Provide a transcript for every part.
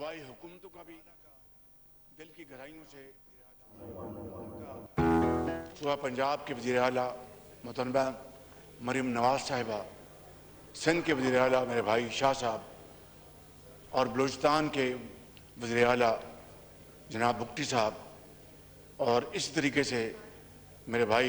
صوبائی حکومتوں کا بھی دل کی گہرائیوں سے صوبہ پنجاب کے وزیر اعلیٰ محترمہ مریم نواز صاحبہ، سندھ کے وزیر اعلیٰ میرے بھائی شاہ صاحب، اور بلوچستان کے وزیر اعلیٰ جناب بگٹی صاحب، اور اسی طریقے سے میرے بھائی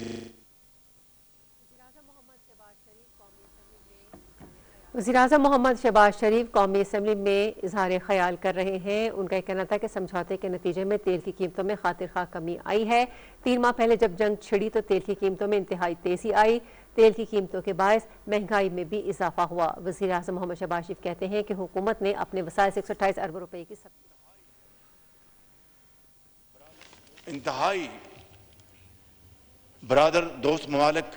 وزیر اعظم محمد شہباز شریف قومی اسمبلی میں اظہار خیال کر رہے ہیں۔ ان کا کہنا تھا کہ سمجھوتے کے نتیجے میں تیل کی قیمتوں میں خاطر خواہ کمی آئی ہے۔ 3 ماہ پہلے جب جنگ چھڑی تو تیل کی قیمتوں میں انتہائی تیزی آئی۔ تیل کی قیمتوں کے باعث مہنگائی میں بھی اضافہ ہوا۔ وزیر اعظم محمد شہباز شریف کہتے ہیں کہ حکومت نے اپنے وسائل سے 128 ارب روپے کی انتہائی برادر دوست ممالک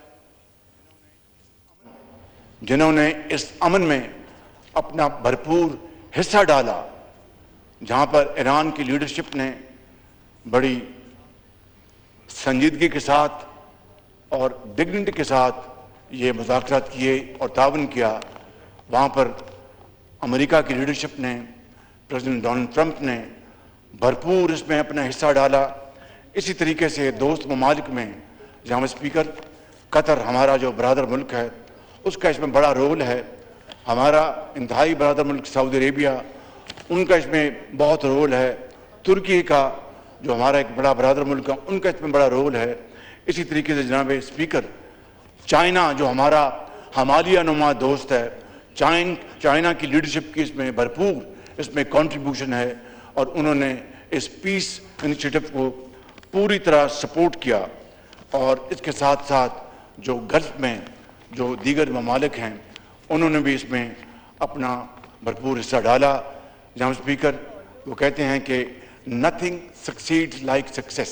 جنہوں نے اس امن میں اپنا بھرپور حصہ ڈالا، جہاں پر ایران کی لیڈرشپ نے بڑی سنجیدگی کے ساتھ اور ڈگنیٹی کے ساتھ یہ مذاکرات کیے اور تعاون کیا، وہاں پر امریکہ کی لیڈرشپ نے، پریزیڈنٹ ڈونلڈ ٹرمپ نے بھرپور اس میں اپنا حصہ ڈالا۔ اسی طریقے سے دوست ممالک میں جہاں اسپیکر قطر ہمارا جو برادر ملک ہے، اس کا اس میں بڑا رول ہے۔ ہمارا انتہائی برادر ملک سعودی عربیہ، ان کا اس میں بہت رول ہے۔ ترکی کا جو ہمارا ایک بڑا برادر ملک ہے، ان کا اس میں بڑا رول ہے۔ اسی طریقے سے جناب اسپیکر چائنا جو ہمارا ہمالیہ نما دوست ہے، چائنا کی لیڈرشپ کی اس میں بھرپور اس میں کنٹریبیوشن ہے، اور انہوں نے اس پیس انیشیٹو کو پوری طرح سپورٹ کیا۔ اور اس کے ساتھ ساتھ جو گلف میں جو دیگر ممالک ہیں، انہوں نے بھی اس میں اپنا بھرپور حصہ ڈالا۔ جناب اسپیکر وہ کہتے ہیں کہ نتھنگ سکسیڈز لائک سکسیس۔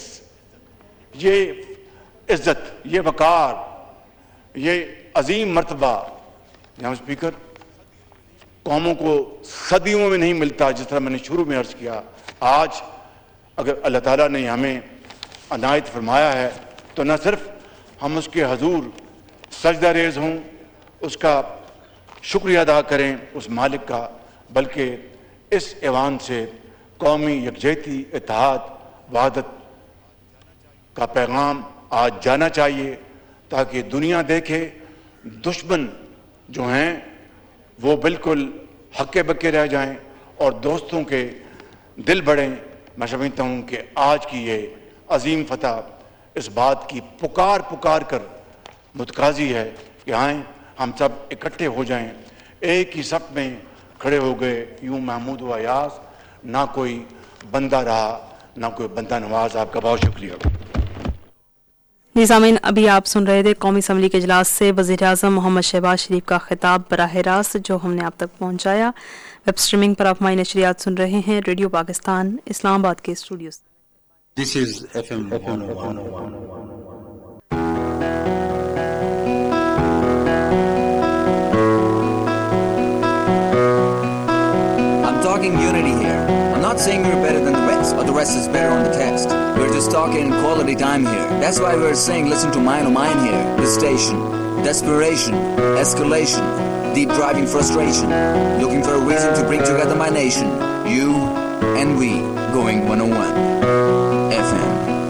یہ عزت، یہ وقار، یہ عظیم مرتبہ جناب اسپیکر قوموں کو صدیوں میں نہیں ملتا، جس طرح میں نے شروع میں عرض کیا۔ آج اگر اللہ تعالیٰ نے ہمیں عنایت فرمایا ہے تو نہ صرف ہم اس کے حضور سجدہ ریز ہوں، اس کا شکریہ ادا کریں اس مالک کا، بلکہ اس ایوان سے قومی یکجہتی، اتحاد، وحدت کا پیغام آج جانا چاہیے، تاکہ دنیا دیکھے دشمن جو ہیں وہ بالکل ہکے بکے رہ جائیں اور دوستوں کے دل بڑھیں۔ میں سمجھتا ہوں کہ آج کی یہ عظیم فتح اس بات کی پکار کر متقاضی ہے کہ آئیں ہم سب اکٹھے ہو جائیں، ایک ہی صف میں کھڑے ہو گئے۔ یوں محمود و ایاز، نہ کوئی بندہ رہا نہ کوئی بندہ نواز۔ آپ کا بہت شکریہ۔ سامعین، ابھی آپ سن رہے تھے قومی اسمبلی کے اجلاس سے وزیر اعظم محمد شہباز شریف کا خطاب براہ راست، جو ہم نے آپ تک پہنچایا۔ ویب اسٹریمنگ پر آپ ہماری نشریات سن رہے ہیں ریڈیو پاکستان اسلام آباد کے اسٹوڈیو سے۔ This is FM 101. I'm talking unity here. I'm not saying we're better than the rest, or the rest is better on the text. We're just talking quality time here. That's why we're saying listen to Mine O Mine here. This station. Desperation, escalation, deep driving frustration. Looking for a reason to bring together my nation. You and we going 101. FM